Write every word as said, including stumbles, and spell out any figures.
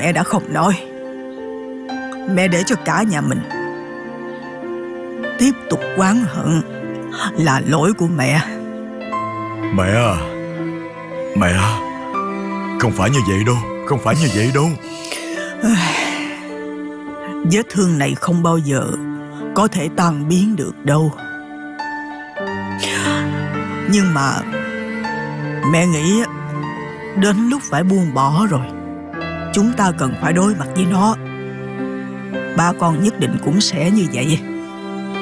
mẹ đã không nói. Mẹ để cho cả nhà mình tiếp tục oán hận là lỗi của mẹ. Mẹ à, mẹ à, không phải như vậy đâu, không phải như vậy đâu. Vết thương này không bao giờ có thể tan biến được đâu. Nhưng mà mẹ nghĩ đến lúc phải buông bỏ rồi. Chúng ta cần phải đối mặt với nó. Ba con nhất định cũng sẽ như vậy.